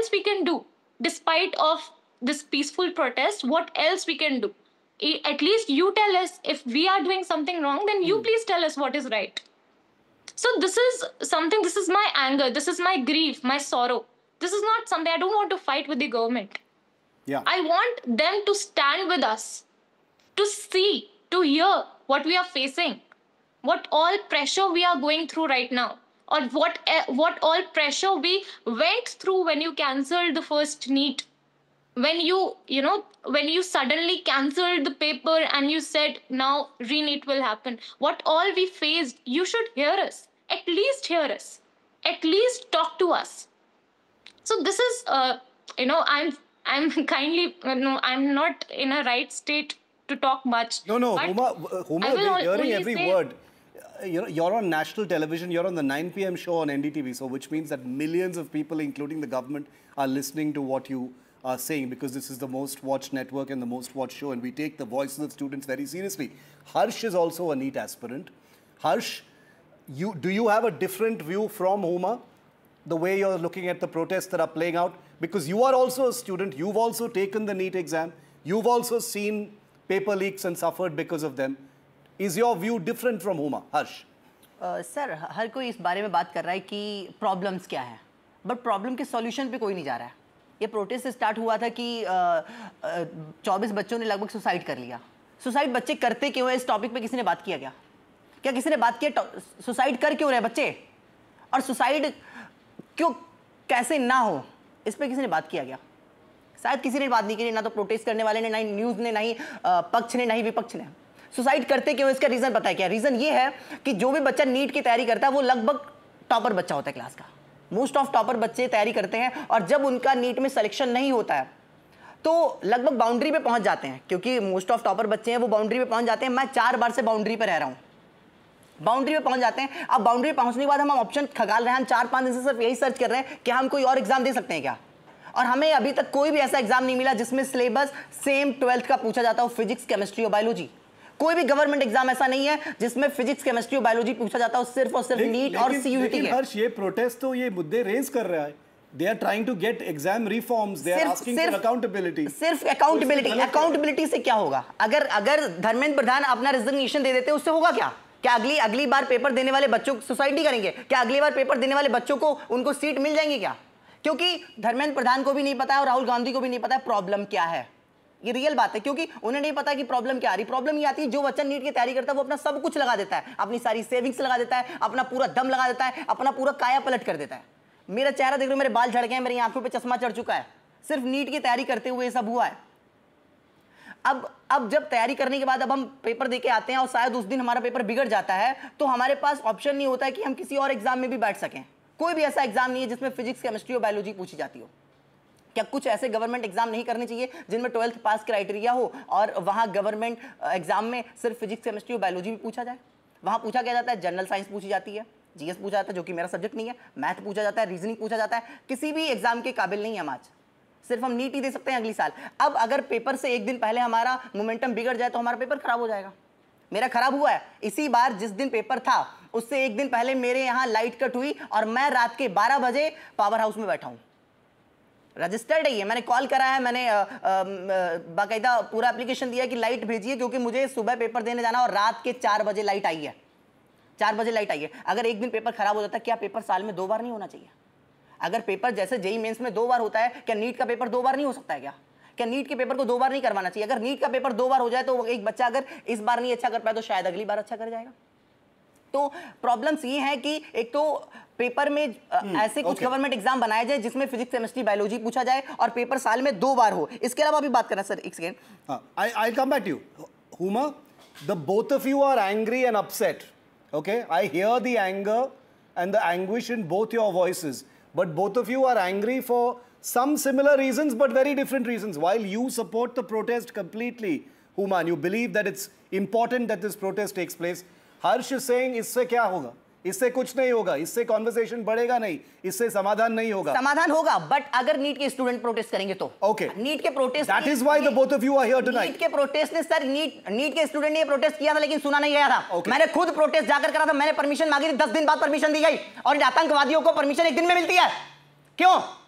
else we can do despite of this peaceful protest? What else we can do? At least you tell us. If we are doing something wrong, then you please tell us what is right. So this is something, this is my anger, this is my grief, my sorrow. This is not something, I don't want to fight with the government. Yeah. I want them to stand with us, to see, to hear what we are facing, what all pressure we are going through right now, or what all pressure we went through when you cancelled the first NEET. When when you suddenly cancelled the paper and you said now re-NEET will happen, what all we faced, you should hear us. At least hear us. At least talk to us. So this is, I'm kindly, I'm not in a right state to talk much. No, Huma, we're hearing every word. You're on national television, you're on the 9 p.m. show on NDTV, so which means that millions of people, including the government, are listening to what you are saying, because this is the most watched network and the most watched show, and we take the voices of students very seriously. Harsh is also a NEET aspirant. Harsh, do you have a different view from Huma, the way you're looking at the protests that are playing out? Because you are also a student, you've also taken the NEET exam, you've also seen paper leaks and suffered because of them. Is your view different from Huma? Harsh? Sir, हर कोई इस बारे में बात कर रहा है कि problems क्या हैं, बट प्रॉब्लम के सॉल्यूशन पे कोई नहीं जा रहा है। ये प्रोटेस्ट स्टार्ट हुआ था कि 24 बच्चों ने लगभग सुसाइड कर लिया। सुसाइड बच्चे करते क्यों है, इस टॉपिक पे किसी ने बात किया क्या किसी ने बात किया सुसाइड कर क्यों रहे बच्चे, और सुसाइड क्यों कैसे ना हो, इस पे किसी ने बात किया क्या? शायद किसी ने बात नहीं की, ना तो प्रोटेस्ट करने वाले ने, ना ही न्यूज़ ने, ना ही पक्ष ने, ना ही विपक्ष ने। सुसाइड करते क्यों, इसका रीज़न पता है क्या? रीज़न ये है कि जो भी बच्चा नीट की तैयारी करता है वो लगभग टॉपर बच्चा होता है क्लास का। मोस्ट ऑफ टॉपर बच्चे तैयारी करते हैं, और जब उनका नीट में सिलेक्शन नहीं होता है तो लगभग बाउंड्री पे पहुंच जाते हैं, क्योंकि मोस्ट ऑफ टॉपर बच्चे हैं वो बाउंड्री पे पहुंच जाते हैं। मैं 4 बार से बाउंड्री पे रह रहा हूं, बाउंड्री पे पहुंच जाते हैं। अब बाउंड्री पे पहुंचने के बाद हम ऑप्शन खगाल रहे हैं, हम 4-5 दिन से सिर्फ यही सर्च कर रहे हैं कि हम कोई और एग्जाम दे सकते हैं क्या, और हमें अभी तक कोई भी ऐसा एग्जाम नहीं मिला जिसमें सिलेबस सेम 12th का पूछा जाता हो, फिजिक्स, केमिस्ट्री और बायोलॉजी। कोई भी गवर्नमेंट एग्जाम ऐसा नहीं है जिसमें फिजिक्स, केमिस्ट्री और बायोलॉजी पूछा जाता हो, सिर्फ और सिर्फ नीट और सीयूईटी के। हर्ष, ये प्रोटेस्ट तो ये मुद्दे रेज कर रहा है। They are trying to get exam reforms. They are asking for accountability. सिर्फ अकाउंटेबिलिटी से क्या होगा? अगर धर्मेंद्र प्रधान अपना रिजिग्नेशन दे देते उससे होगा क्या? क्या अगली बार पेपर देने वाले बच्चों सुसाइड नहीं करेंगे? क्या अगली बार पेपर देने वाले बच्चों को उनको सीट मिल जाएंगी क्या? क्योंकि धर्मेंद्र प्रधान को भी नहीं पता है और राहुल गांधी को भी नहीं पता है प्रॉब्लम क्या है। ये रियल बात है, क्योंकि उन्हें नहीं पता कि प्रॉब्लम क्या आ रही। प्रॉब्लम ये आती है, जो बच्चा नीट की तैयारी करता है वो अपना सब कुछ लगा देता है, अपनी सारी सेविंग्स लगा देता है, अपना पूरा दम लगा देता है, अपना पूरा काया पलट कर देता है। मेरा चेहरा देख लो, मेरे बाल झड़ गए हैं, मेरी आंखों पे चश्मा चढ़ चुका है, सिर्फ नीट की तैयारी करते हुए ये सब हुआ है। अब जब तैयारी करने के बाद अब हम पेपर देके आते हैं और शायद उस दिन हमारा पेपर बिगड़ जाता है, तो हमारे पास ऑप्शन नहीं होता है कि हम किसी और एग्जाम में भी बैठ सकें। कोई भी ऐसा एग्जाम नहीं है जिसमें फिजिक्स, केमिस्ट्री और बायोलॉजी पूछी जाती हो। क्या कुछ ऐसे गवर्नमेंट एग्जाम नहीं करने चाहिए जिनमें 12th पास क्राइटेरिया हो और वहाँ गवर्नमेंट एग्जाम में सिर्फ फिजिक्स, केमिस्ट्री और बायोलॉजी भी पूछा जाए? वहाँ पूछा क्या जाता है? जनरल साइंस पूछी जाती है, जीएस पूछा जाता है जो कि मेरा सब्जेक्ट नहीं है, मैथ पूछा जाता है, रीजनिंग पूछा जाता है। किसी भी एग्जाम के काबिल नहीं है हम आज, सिर्फ हम नीट ही दे सकते हैं अगली साल। अब अगर पेपर से एक दिन पहले हमारा मोमेंटम बिगड़ जाए तो हमारा पेपर खराब हो जाएगा। मेरा खराब हुआ है इसी बार, जिस दिन पेपर था उससे एक दिन पहले मेरे यहाँ लाइट कट हुई और मैं रात के 12 बजे पावर हाउस में बैठा हूँ। रजिस्टर्ड है ये, मैंने कॉल करा है, मैंने बाकायदा पूरा एप्लीकेशन दिया कि लाइट भेजिए, क्योंकि मुझे सुबह पेपर देने जाना और रात के 4 बजे लाइट आई है। 4 बजे लाइट आई है। अगर एक दिन पेपर खराब हो जाता है, क्या पेपर साल में 2 बार नहीं होना चाहिए? अगर पेपर जैसे जेईई मेंस में 2 बार होता है, क्या नीट का पेपर 2 बार नहीं हो सकता है क्या नीट के पेपर को 2 बार नहीं करवाना चाहिए? अगर नीट का पेपर 2 बार हो जाए तो एक बच्चा अगर इस बार नहीं अच्छा कर पाए तो शायद अगली बार अच्छा कर जाएगा। तो प्रॉब्लम्स ये है कि एक तो पेपर में ऐसे कुछ गवर्नमेंट एग्जाम बनाए जाए जिसमें फिजिक्स, केमिस्ट्री, बायोलॉजी पूछा जाए और पेपर साल में 2 बार हो। इसके अलावा भी बात करना सर, एक second. I come back to you Huma, the both of you are angry and upset. Okay, I hear the anger and the anguish in both your voices, but both of you are angry for some similar reasons but very different reasons. While you support the protest completely, Huma, and you believe that it's important that this protest takes place, Harsh is saying इससे क्या होगा? इससे कुछ नहीं होगा, इससे conversation बढ़ेगा नहीं, इससे समाधान नहीं होगा। समाधान होगा, बट अगर नीट के स्टूडेंट प्रोटेस्ट करेंगे तो। ओके, नीट के protest, that is why the both of you are here tonight. NEET के प्रोटेस्ट ने सर, नीट के स्टूडेंट ने ये प्रोटेस्ट किया था लेकिन सुना नहीं गया था। मैंने खुद प्रोटेस्ट जाकर करा था, मैंने परमिशन मांगी थी, 10 दिन बाद परमिशन दी गई, और आतंकवादियों को परमिशन 1 दिन में मिलती है। क्यों?